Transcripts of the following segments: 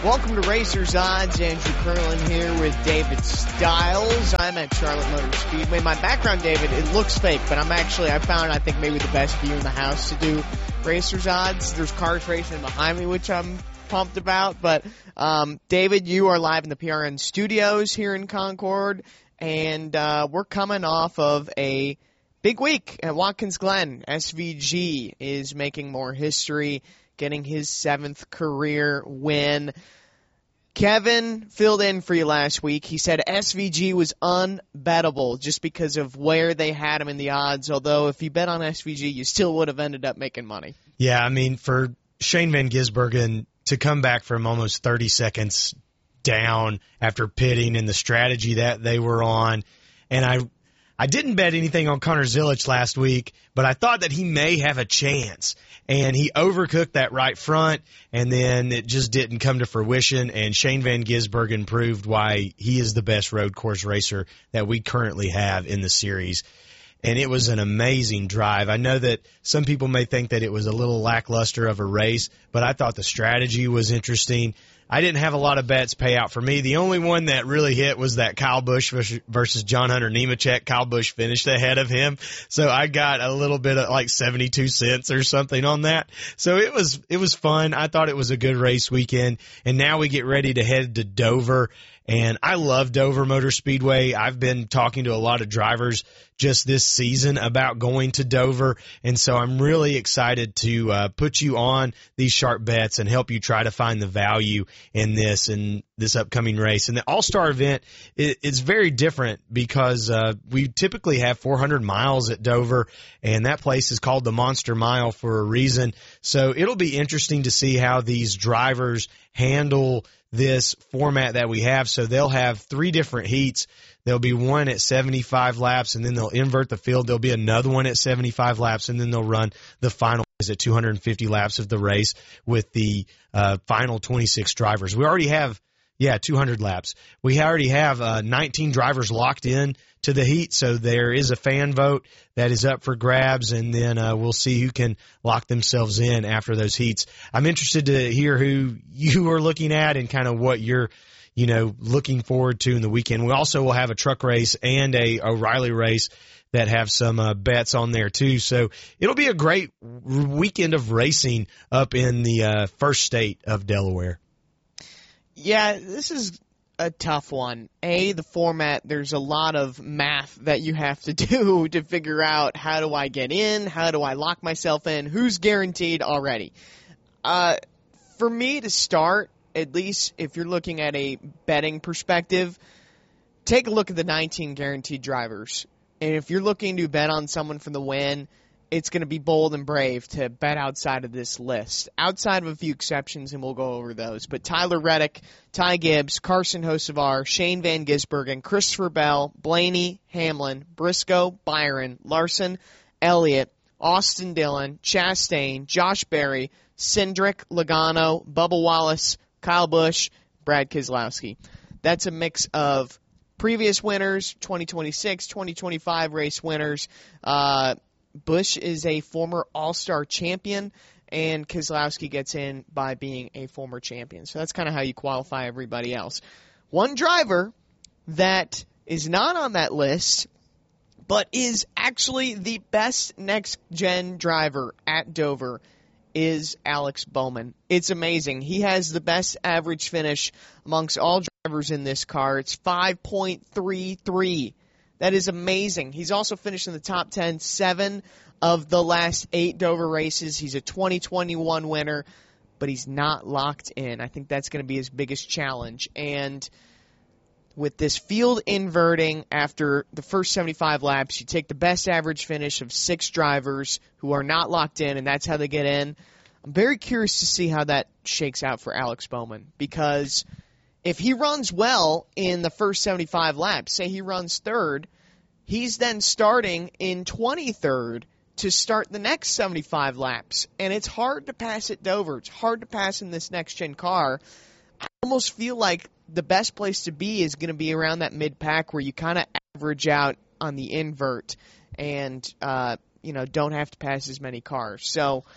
Welcome to Racers Odds. Andrew Curlin here with David Stiles. I'm at Charlotte Motor Speedway. My background, David, it looks fake, but I found maybe the best view in the house to do Racers Odds. There's cars racing behind me, which I'm pumped about. But, David, you are live in the PRN studios here in Concord, and we're coming off of a big week at Watkins Glen. SVG is making more history, getting his 7th career win. Kevin filled in for you last week. He said SVG was unbettable just because of where they had him in the odds, although if you bet on SVG, you still would have ended up making money. Yeah, I mean, for Shane Van Gisbergen to come back from almost 30 seconds down after pitting and the strategy that they were on, and I didn't bet anything on Connor Zilisch last week, but I thought that he may have a chance. And he overcooked that right front, and then it just didn't come to fruition. And Shane Van Gisbergen proved why he is the best road course racer that we currently have in the series. And it was an amazing drive. I know that some people may think that it was a little lackluster of a race, but I thought the strategy was interesting. I didn't have a lot of bets pay out for me. The only one that really hit was that Kyle Busch versus John Hunter Nemechek. Kyle Busch finished ahead of him, so I got a little bit of like 72 cents or something on that. So it was fun. I thought it was a good race weekend, and now we get ready to head to Dover. And I love Dover Motor Speedway. I've been talking to a lot of drivers just this season about going to Dover, and so I'm really excited to put you on these sharp bets and help you try to find the value in this upcoming race. And the All-Star event is very different because we typically have 400 miles at Dover, and that place is called the Monster Mile for a reason. So it'll be interesting to see how these drivers handle this format that we have. So they'll have 3 different heats. There'll be one at 75 laps, and then they'll invert the field. There'll be another one at 75 laps, and then they'll run the final at 250 laps of the race with the final 26 drivers. We already have 200 laps. We already have 19 drivers locked in to the heat, so there is a fan vote that is up for grabs, and then we'll see who can lock themselves in after those heats. I'm interested to hear who you are looking at and kind of what you're looking forward to in the weekend. We also will have a truck race and a O'Reilly race that have some bets on there too. So it'll be a great weekend of racing up in the first state of Delaware. Yeah, this is a tough one. The format, there's a lot of math that you have to do to figure out how do I get in, how do I lock myself in, who's guaranteed already. For me to start, at least if you're looking at a betting perspective, take a look at the 19 guaranteed drivers. And if you're looking to bet on someone for the win, it's going to be bold and brave to bet outside of this list. Outside of a few exceptions, and we'll go over those. But Tyler Reddick, Ty Gibbs, Carson Hocevar, Shane Van Gisbergen, Christopher Bell, Blaney, Hamlin, Briscoe, Byron, Larson, Elliott, Austin Dillon, Chastain, Josh Berry, Cindric, Logano, Bubba Wallace, Kyle Busch, Brad Keselowski. That's a mix of previous winners, 2026, 2025 race winners. Busch is a former All-Star champion, and Keselowski gets in by being a former champion. So that's kind of how you qualify everybody else. One driver that is not on that list, but is actually the best next-gen driver at Dover, is Alex Bowman. It's amazing. He has the best average finish amongst all drivers in this car. It's 5.33. That is amazing. He's also finished in the top 10 7 of the last 8 Dover races. He's a 2021 winner, but he's not locked in. I think that's going to be his biggest challenge. And with this field inverting after the first 75 laps, you take the best average finish of 6 drivers who are not locked in, and that's how they get in. I'm very curious to see how that shakes out for Alex Bowman, because if he runs well in the first 75 laps, say he runs third, he's then starting in 23rd to start the next 75 laps. And it's hard to pass at Dover. It's hard to pass in this next-gen car. I almost feel like the best place to be is going to be around that mid-pack where you kind of average out on the invert and, don't have to pass as many cars. So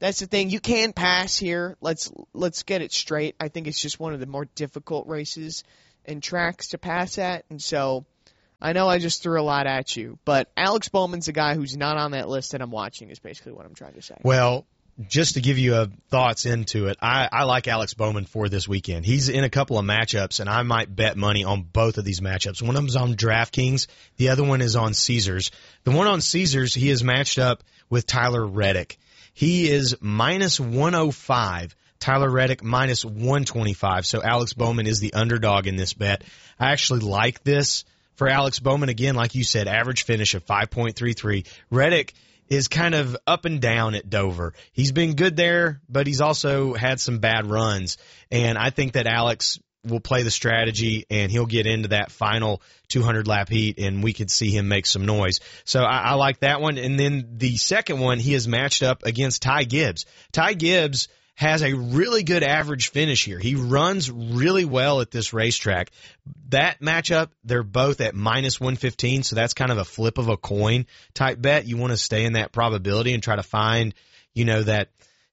That's the thing. You can pass here. Let's get it straight. I think it's just one of the more difficult races and tracks to pass at. And so I know I just threw a lot at you, but Alex Bowman's a guy who's not on that list that I'm watching is basically what I'm trying to say. Well, just to give you thoughts into it, I like Alex Bowman for this weekend. He's in a couple of matchups, and I might bet money on both of these matchups. One of them's on DraftKings. The other one is on Caesars. The one on Caesars, he is matched up with Tyler Reddick. He is minus 105. Tyler Reddick minus 125. So Alex Bowman is the underdog in this bet. I actually like this for Alex Bowman. Again, like you said, average finish of 5.33. Reddick is kind of up and down at Dover. He's been good there, but he's also had some bad runs. And I think that Alex will play the strategy, and he'll get into that final 200-lap heat, and we could see him make some noise. So I like that one. And then the second one, he is matched up against Ty Gibbs. Ty Gibbs has a really good average finish here. He runs really well at this racetrack. That matchup, they're both at minus 115, so that's kind of a flip of a coin type bet. You want to stay in that probability and try to find, that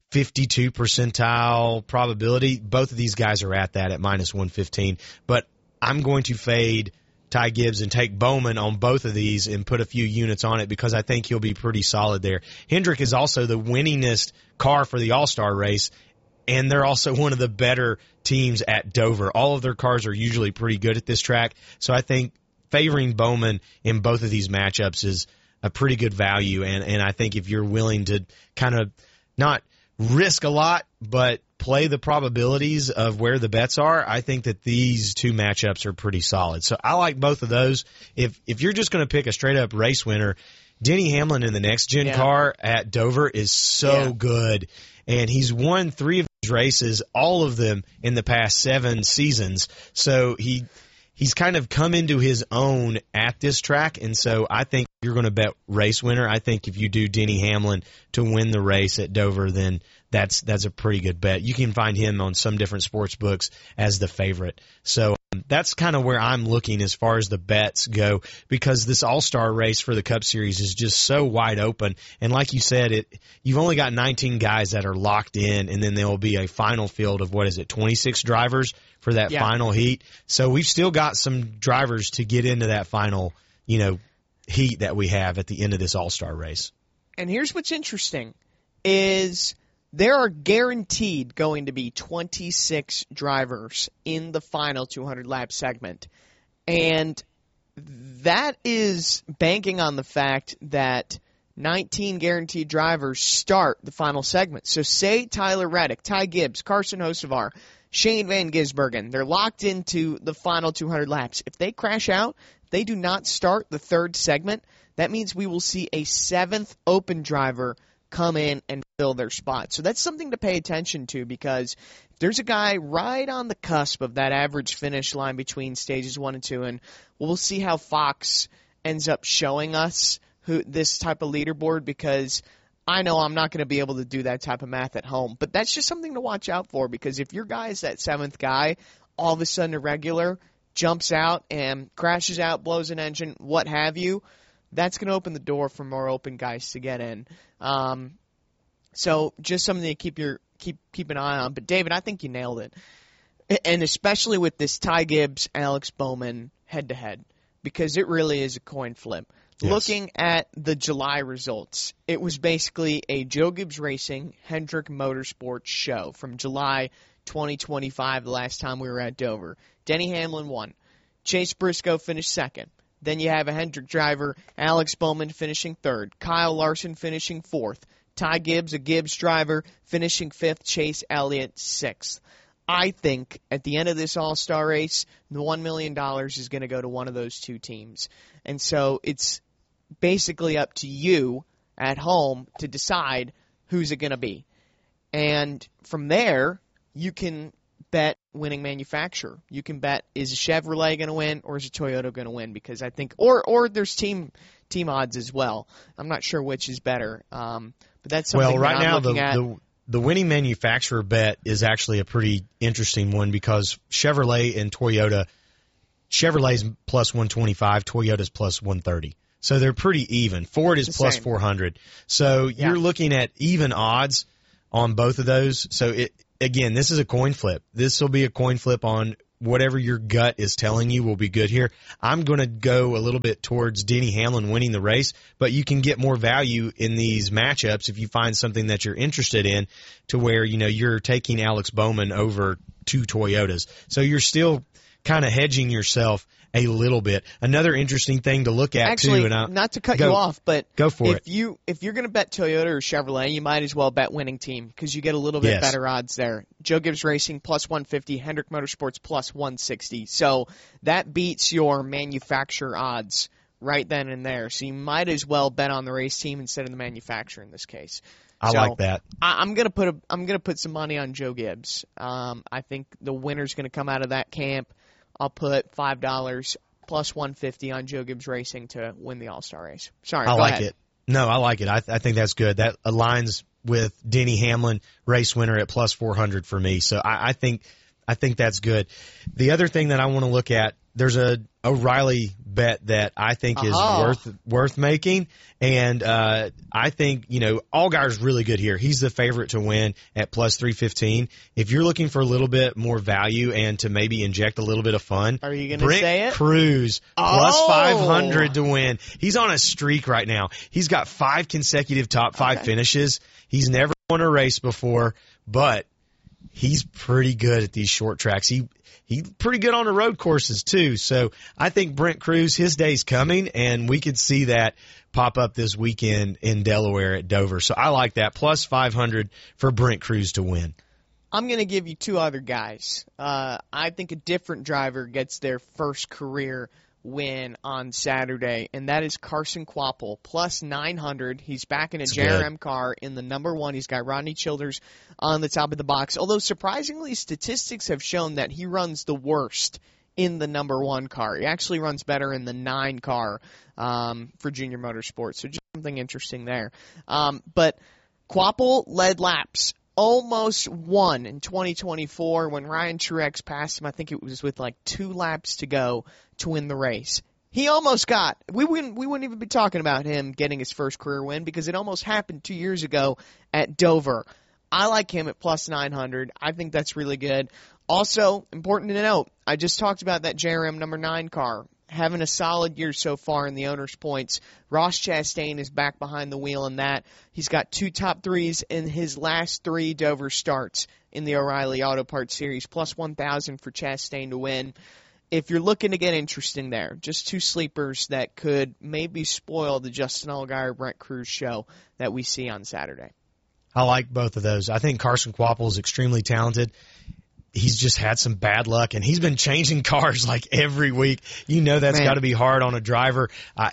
52 percentile probability. Both of these guys are at that at minus 115. But I'm going to fade Ty Gibbs and take Bowman on both of these and put a few units on it because I think he'll be pretty solid there. Hendrick is also the winningest car for the All-Star race, and they're also one of the better teams at Dover. All of their cars are usually pretty good at this track, so I think favoring Bowman in both of these matchups is a pretty good value, and I think if you're willing to kind of not risk a lot, but play the probabilities of where the bets are, I think that these two matchups are pretty solid. So I like both of those. If you're just going to pick a straight-up race winner, Denny Hamlin in the next-gen car at Dover is so good, and he's won 3 of his races, all of them in the past 7 seasons. So he's kind of come into his own at this track, and so I think if you're going to bet race winner, I think if you do Denny Hamlin to win the race at Dover, then that's a pretty good bet. You can find him on some different sports books as the favorite. So that's kind of where I'm looking as far as the bets go, because this All-Star race for the Cup Series is just so wide open. And like you said, you've only got 19 guys that are locked in, and then there will be a final field of, 26 drivers for that final heat. So we've still got some drivers to get into that final, heat that we have at the end of this All-Star race. And here's what's interesting is there are guaranteed going to be 26 drivers in the final 200-lap segment. And that is banking on the fact that 19 guaranteed drivers start the final segment. So say Tyler Reddick, Ty Gibbs, Carson Hocevar, Shane Van Gisbergen, they're locked into the final 200 laps. If they crash out, they do not start the third segment, that means we will see a 7th open driver come in and fill their spot. So that's something to pay attention to, because there's a guy right on the cusp of that average finish line between stages 1 and 2, and we'll see how Fox ends up showing us this type of leaderboard, because I know I'm not going to be able to do that type of math at home. But that's just something to watch out for, because if your guy is that 7th guy, all of a sudden a regular jumps out and crashes out, blows an engine, what have you, that's going to open the door for more open guys to get in. So just something to keep an eye on. But, David, I think you nailed it. And especially with this Ty Gibbs, Alex Bowman head-to-head, because it really is a coin flip. Yes. Looking at the July results, it was basically a Joe Gibbs Racing Hendrick Motorsports show from July 2025, the last time we were at Dover. Denny Hamlin won. Chase Briscoe finished 2nd. Then you have a Hendrick driver, Alex Bowman, finishing 3rd. Kyle Larson finishing 4th. Ty Gibbs, a Gibbs driver, finishing 5th. Chase Elliott, 6th. I think at the end of this All-Star race, the $1 million is going to go to one of those two teams. And so it's basically up to you at home to decide who's it going to be. And from there, you can bet winning manufacturer. You can bet, is a Chevrolet going to win or is a Toyota going to win? Because I think, or there's team odds as well. I'm not sure which is better. But that's something right now, I'm looking at. The winning manufacturer bet is actually a pretty interesting one, because Chevrolet and Toyota, Chevrolet's plus 125, Toyota's plus 130. So they're pretty even. Ford is plus 400. So you're looking at even odds on both of those. So again, this is a coin flip. This will be a coin flip on whatever your gut is telling you will be good here. I'm going to go a little bit towards Denny Hamlin winning the race, but you can get more value in these matchups if you find something that you're interested in, to where, you're taking Alex Bowman over 2 Toyotas. So you're still kind of hedging yourself a little bit. Another interesting thing to look at, actually, too. And not to cut you off, but go for it. If you're going to bet Toyota or Chevrolet, you might as well bet winning team, because you get a little bit better odds there. Joe Gibbs Racing plus 150, Hendrick Motorsports plus 160. So that beats your manufacturer odds right then and there. So you might as well bet on the race team instead of the manufacturer in this case. I like that. I'm gonna put some money on Joe Gibbs. I think the winner's gonna come out of that camp. I'll put $5 plus 150 on Joe Gibbs Racing to win the All-Star race. Sorry, I go like ahead. it. No, I like it. I think that's good. That aligns with Denny Hamlin, race winner, at plus 400 for me. So I think that's good. The other thing that I want to look at, there's a O'Reilly bet that I think is worth making, and I think Allgaier's really good here. He's the favorite to win at plus 315. If you're looking for a little bit more value and to maybe inject a little bit of fun, are you going to say it? Brent Cruz plus 500 to win. He's on a streak right now. He's got 5 consecutive top 5 finishes. He's never won a race before, but he's pretty good at these short tracks. He's pretty good on the road courses too. So I think Brent Cruz, his day's coming, and we could see that pop up this weekend in Delaware at Dover. So I like that. Plus 500 for Brent Cruz to win. I'm going to give you 2 other guys. I think a different driver gets their first career win on Saturday, and that is Carson Kvapil, plus 900. He's back in a JRM car in the number 1. He's got Rodney Childers on the top of the box, although surprisingly statistics have shown that he runs the worst in the number 1 car. He actually runs better in the 9 car for Junior Motorsports, so just something interesting there. But Kvapil led laps. Almost won in 2024 when Ryan Truex passed him. I think it was with like 2 laps to go to win the race. He almost got. We wouldn't even be talking about him getting his first career win, because it almost happened 2 years ago at Dover. I like him at plus 900. I think that's really good. Also, important to note, I just talked about that JRM number 9 car. Having a solid year so far in the owner's points. Ross Chastain is back behind the wheel in that. He's got 2 top 3s in his last 3 Dover starts in the O'Reilly Auto Parts Series, plus 1,000 for Chastain to win. If you're looking to get interesting there, just 2 sleepers that could maybe spoil the Justin Allgaier Brent Cruz show that we see on Saturday. I like both of those. I think Carson Kvapil is extremely talented. He's just had some bad luck, and he's been changing cars like every week. That's got to be hard on a driver.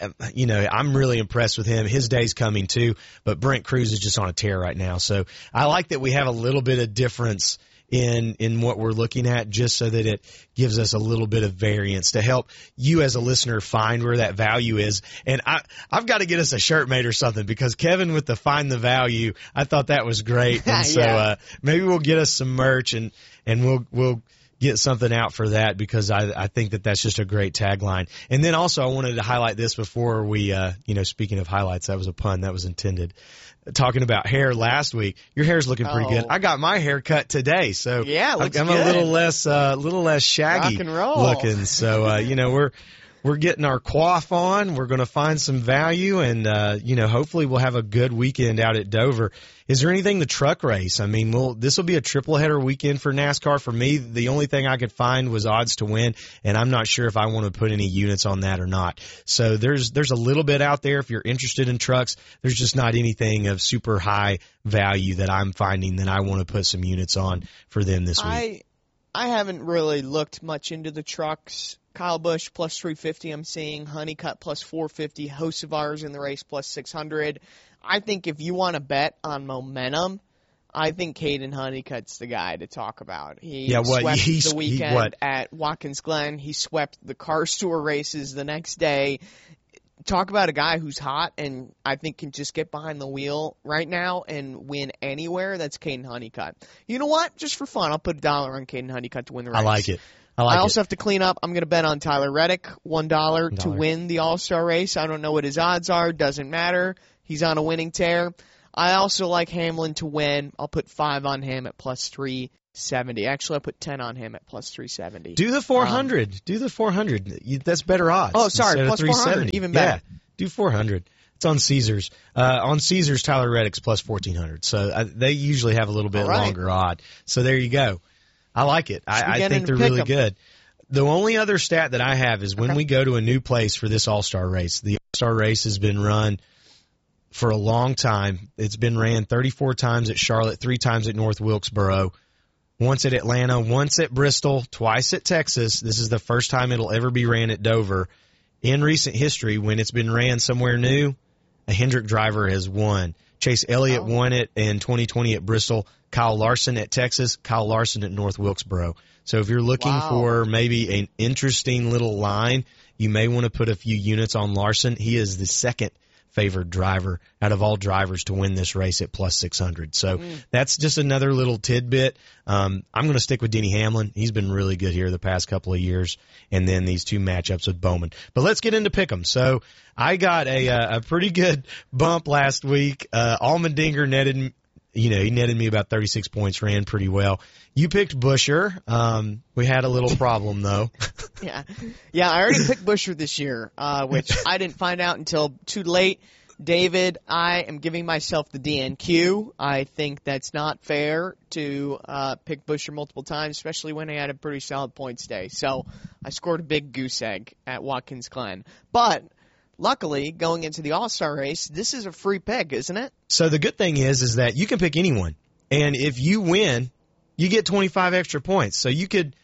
I'm really impressed with him. His day's coming too, but Brent Cruz is just on a tear right now. So I like that we have a little bit of difference in what we're looking at, just so that it gives us a little bit of variance to help you as a listener find where that value is. And I've got to get us a shirt made or something, because Kevin with the find the value, I thought that was great. And so maybe we'll get us some merch and we'll get something out for that, because I think that's just a great tagline. And then also I wanted to highlight this before we, speaking of highlights, that was a pun that was intended. Talking about hair last week, your hair's looking pretty good. I got my hair cut today, so yeah, looks I'm good. a little less shaggy rock and roll looking. So we're getting our coif on. We're going to find some value, and hopefully we'll have a good weekend out at Dover. Is there anything the truck race? I mean, this will be a triple header weekend for NASCAR. For me, the only thing I could find was odds to win, and I'm not sure if I want to put any units on that or not. So there's a little bit out there if you're interested in trucks. There's just not anything of super high value that I'm finding that I want to put some units on for them this week. I haven't really looked much into the trucks. Kyle Busch plus 350 I'm seeing, Honeycutt plus 450, Hocevar's in the race plus 600. I think if you want to bet on momentum, I think Caden Honeycutt's the guy to talk about. He swept the weekend at Watkins Glen. He swept the car store races the next day. Talk about a guy who's hot and I think can just get behind the wheel right now and win anywhere. That's Caden Honeycutt. You know what? Just for fun, I'll put $1 on Caden Honeycutt to win the race. I like it. I also have to clean up. I'm going to bet on Tyler Reddick, $1 to win the All-Star race. I don't know what his odds are. Doesn't matter. He's on a winning tear. I also like Hamlin to win. I'll put 5 on him at plus 370. Actually, I'll put 10 on him at plus 370. Do the 400. Do the 400. That's better odds. Oh, sorry, plus 370. 400. Even better. Yeah, do 400. It's on Caesars. On Caesars, Tyler Reddick's plus 1,400. So they usually have a little bit longer odd. So there you go. I like it. I think they're really good. The only other stat that I have is when we go to a new place for this All-Star race. The All-Star race has been run for a long time. It's been ran 34 times at Charlotte, 3 times at North Wilkesboro, once at Atlanta, once at Bristol, twice at Texas. This is the first time it'll ever be ran at Dover. In recent history, when it's been ran somewhere new, a Hendrick driver has won. Chase Elliott won it in 2020 at Bristol. Kyle Larson at Texas. Kyle Larson at North Wilkesboro. So if you're looking for maybe an interesting little line, you may want to put a few units on Larson. He is the second favored driver out of all drivers to win this race at plus 600. So that's just another little tidbit. I'm going to stick with Denny Hamlin. He's been really good here the past couple of years. And then these 2 matchups with Bowman. But let's get into pick'em. So I got a pretty good bump last week. Allmendinger netted, he netted me about 36 points, ran pretty well. You picked Buescher. We had a little problem though. Yeah, I already picked Buescher this year, which I didn't find out until too late. David, I am giving myself the DNQ. I think that's not fair to pick Buescher multiple times, especially when he had a pretty solid points day. So I scored a big goose egg at Watkins Glen. But luckily, going into the All-Star race, this is a free pick, isn't it? So the good thing is that you can pick anyone. And if you win, you get 25 extra points. So you could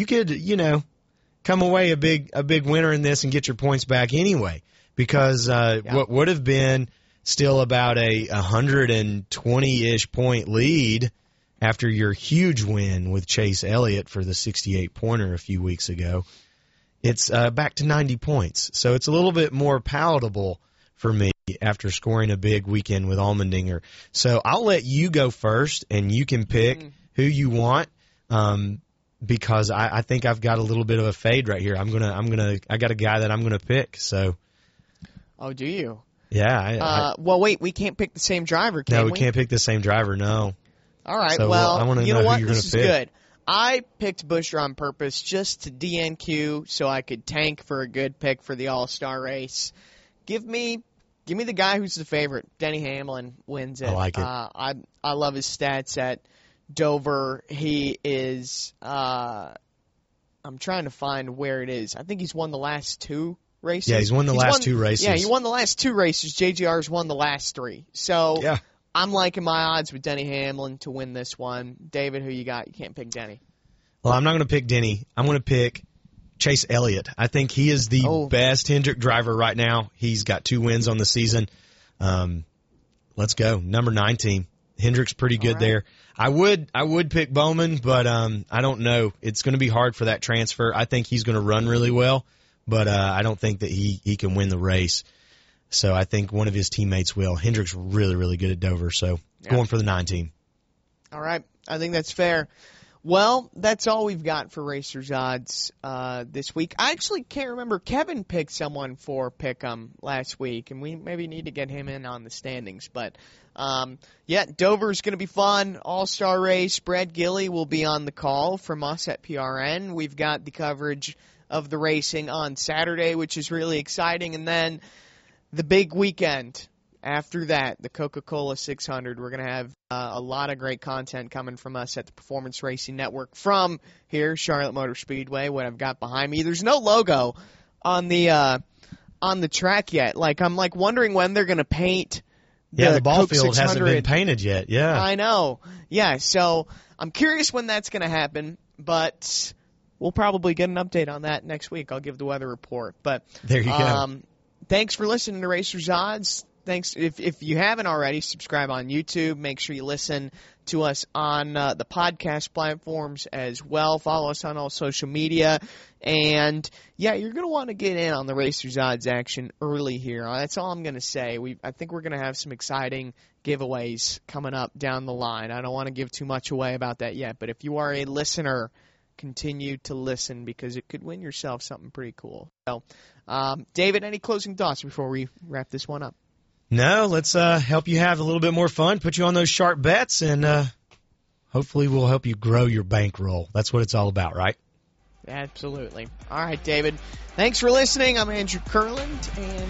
come away a big winner in this and get your points back anyway. Because what would have been still about a 120-ish point lead after your huge win with Chase Elliott for the 68-pointer a few weeks ago, it's back to 90 points. So it's a little bit more palatable for me after scoring a big weekend with Allmendinger. So I'll let you go first, and you can pick who you want. Because I think I've got a little bit of a fade right here. I got a guy that I'm gonna pick. So. Oh, do you? Yeah. Well, wait, we can't pick the same driver, can we? No, we can't pick the same driver, no. All right, so, well, I want to know what? who you're going to pick. Is good. I picked Buescher on purpose just to DNQ so I could tank for a good pick for the All-Star race. Give me the guy who's the favorite. Denny Hamlin wins it. I like it. I love his stats at Dover. He is I'm trying to find where it is. I think he's won the last 2 races. Yeah, he's won the last 2 races. Yeah, he won the last 2 races. JGR's won the last 3. So yeah. I'm liking my odds with Denny Hamlin to win this one. David, who you got? You can't pick Denny. Well, I'm not going to pick Denny. I'm going to pick Chase Elliott. I think he is the best Hendrick driver right now. He's got 2 wins on the season. Let's go. Number 9 team. Hendrick's pretty good there. I would pick Bowman, but I don't know. It's going to be hard for that transfer. I think he's going to run really well, but I don't think that he can win the race. So I think one of his teammates will. Hendrick's really, really good at Dover, so going for the 9 team. All right. I think that's fair. Well, that's all we've got for Racers Odds this week. I actually can't remember. Kevin picked someone for Pick'em last week, and we maybe need to get him in on the standings. But, Dover's going to be fun. All-Star race. Brad Gilley will be on the call from us at PRN. We've got the coverage of the racing on Saturday, which is really exciting. And then the big weekend after that, the Coca-Cola 600. We're going to have a lot of great content coming from us at the Performance Racing Network from here, Charlotte Motor Speedway, what I've got behind me. There's no logo on the track yet. I'm wondering when they're going to paint the ball Coke field 600. hasn't been painted yet. Yeah. I know. Yeah, so I'm curious when that's going to happen, but we'll probably get an update on that next week. I'll give the weather report. But there you go. Thanks for listening to Racers Odds. Thanks. If you haven't already, subscribe on YouTube. Make sure you listen to us on the podcast platforms as well. Follow us on all social media. And, you're going to want to get in on the Racers Odds action early here. That's all I'm going to say. I think we're going to have some exciting giveaways coming up down the line. I don't want to give too much away about that yet. But if you are a listener, continue to listen because it could win yourself something pretty cool. So, David, any closing thoughts before we wrap this one up? No, let's help you have a little bit more fun, put you on those sharp bets, and hopefully we'll help you grow your bankroll. That's what it's all about, right? Absolutely. All right, David. Thanks for listening. I'm Andrew Kurland, and